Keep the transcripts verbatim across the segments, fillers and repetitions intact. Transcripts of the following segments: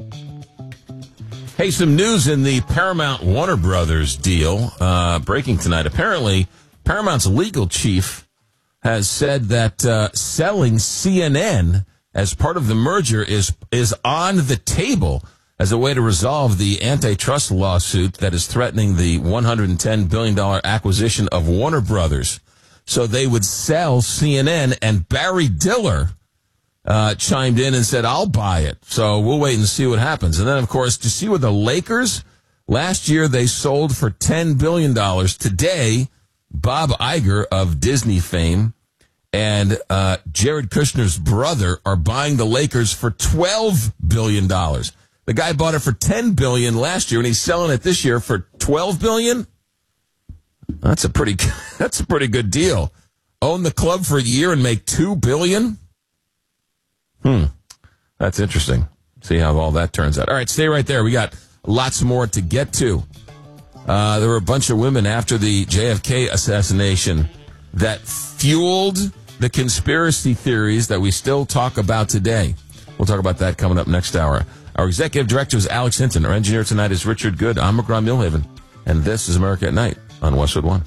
Hey, some news in the Paramount Warner Brothers deal uh, breaking tonight. Apparently, Paramount's legal chief has said that uh, selling C N N as part of the merger is is on the table as a way to resolve the antitrust lawsuit that is threatening the one hundred ten billion dollars acquisition of Warner Brothers. So they would sell C N N, and Barry Diller uh, chimed in and said, I'll buy it. So we'll wait and see what happens. And then, of course, to see with the Lakers, last year they sold for ten billion dollars. Today, Bob Iger of Disney fame and uh, Jared Kushner's brother are buying the Lakers for twelve billion dollars. The guy bought it for ten billion dollars last year, and he's selling it this year for twelve billion dollars. That's a pretty that's a pretty good deal. Own the club for a year and make two billion dollars? Hmm. That's interesting. See how all that turns out. All right, stay right there. We got lots more to get to. Uh, there were a bunch of women after the J F K assassination that fueled the conspiracy theories that we still talk about today. We'll talk about that coming up next hour. Our executive director is Alex Hinton. Our engineer tonight is Richard Good. I'm McGraw Millhaven. And this is America at Night on Westwood One.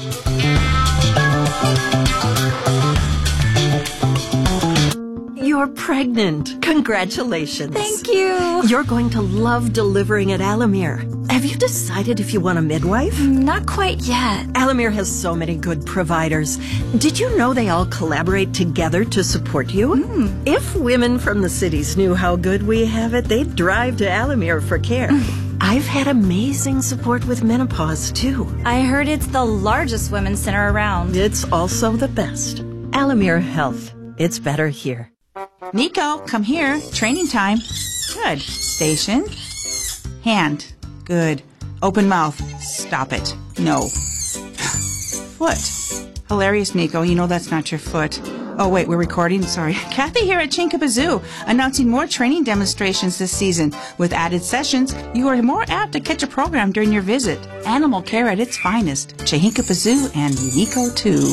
You're pregnant. Congratulations. Thank you. You're going to love delivering at Alamere. Have you decided if you want a midwife? Not quite yet. Alamere has so many good providers. Did you know they all collaborate together to support you? Mm. If women from the cities knew how good we have it, they'd drive to Alamere for care. I've had amazing support with menopause, too. I heard it's the largest women's center around. It's also the best. Alamere Health. It's better here. Nico, come here. Training time. Good. Station. Hand. Good. Open mouth. Stop it. No. Foot. Hilarious, Nico. You know that's not your foot. Oh, wait, we're recording? Sorry. Kathy here at Chinkapazoo, announcing more training demonstrations this season. With added sessions, you are more apt to catch a program during your visit. Animal care at its finest. Chinkapazoo and Nico, too.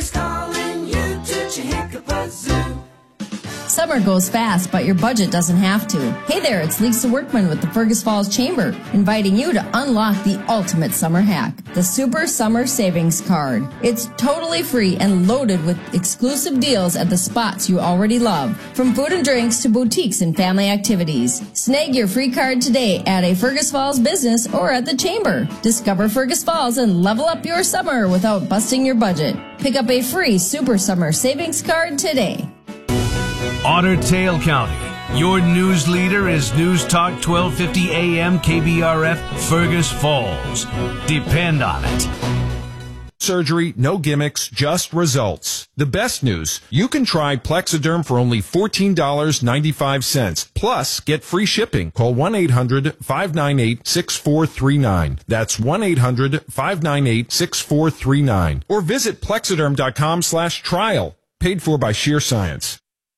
Summer goes fast, but your budget doesn't have to. Hey there, it's Lisa Workman with the Fergus Falls Chamber, inviting you to unlock the ultimate summer hack, the Super Summer Savings Card. It's totally free and loaded with exclusive deals at the spots you already love, from food and drinks to boutiques and family activities. Snag your free card today at a Fergus Falls business or at the Chamber. Discover Fergus Falls and level up your summer without busting your budget. Pick up a free Super Summer Savings Card today. Otter Tail County. Your news leader is News Talk twelve fifty A M K B R F Fergus Falls. Depend on it. Surgery, no gimmicks, just results. The best news, you can try Plexiderm for only fourteen dollars and ninety-five cents. Plus, get free shipping. Call one eight hundred five nine eight six four three nine. That's one eight hundred five nine eight six four three nine. Or visit plexiderm.com slash trial. Paid for by Sheer Science.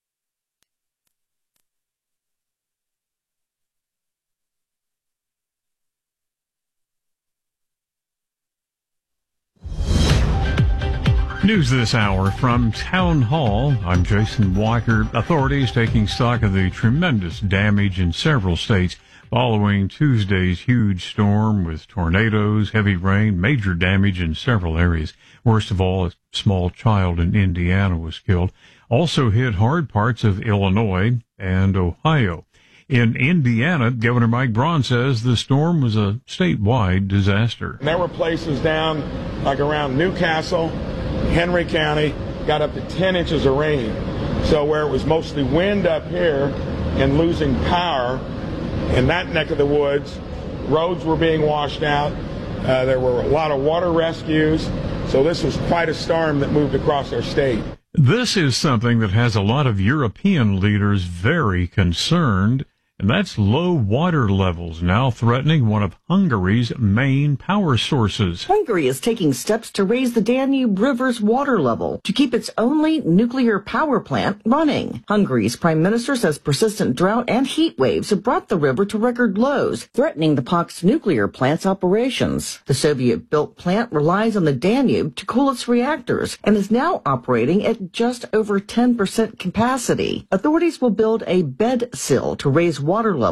News this hour from Town Hall. I'm Jason Walker. Authorities taking stock of the tremendous damage in several states following Tuesday's huge storm with tornadoes, heavy rain, major damage in several areas. Worst of all, a small child in Indiana was killed. Also hit hard parts of Illinois and Ohio. In Indiana, Governor Mike Braun says the storm was a statewide disaster. There were places down like around Newcastle, Henry County, got up to ten inches of rain. So where it was mostly wind up here and losing power in that neck of the woods, roads were being washed out. Uh, there were a lot of water rescues. So this was quite a storm that moved across our state. This is something that has a lot of European leaders very concerned. And that's low water levels now threatening one of Hungary's main power sources. Hungary is taking steps to raise the Danube River's water level to keep its only nuclear power plant running. Hungary's prime minister says persistent drought and heat waves have brought the river to record lows, threatening the Pact's nuclear plant's operations. The Soviet-built plant relies on the Danube to cool its reactors and is now operating at just over ten percent capacity. Authorities will build a bed sill to raise water level